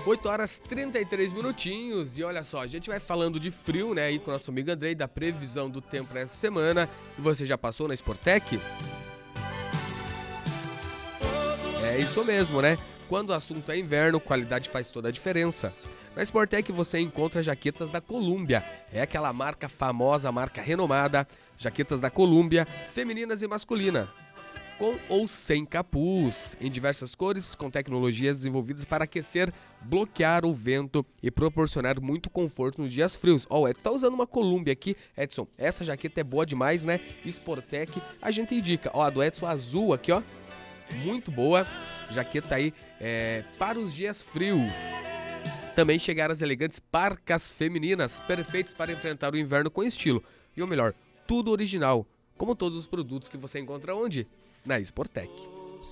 8 horas 33 minutinhos e olha só, a gente vai falando de frio, né, aí com o nosso amigo Andrei, da previsão do tempo nessa semana. E você já passou na Sportec? É isso mesmo, né? Quando o assunto é inverno, qualidade faz toda a diferença. Na Sportec você encontra jaquetas da Columbia, é aquela marca famosa, marca renomada, jaquetas da Columbia, femininas e masculina. Com ou sem capuz, em diversas cores, com tecnologias desenvolvidas para aquecer, bloquear o vento e proporcionar muito conforto nos dias frios. Ó, o Edson tá usando uma Columbia aqui, Edson, essa jaqueta é boa demais, né? Sportec, a gente indica, ó, a do Edson azul aqui, ó, muito boa, jaqueta aí para os dias frios. Também chegaram as elegantes parcas femininas, perfeitas para enfrentar o inverno com estilo. E o melhor, tudo original, como todos os produtos que você encontra onde? Na Sportec.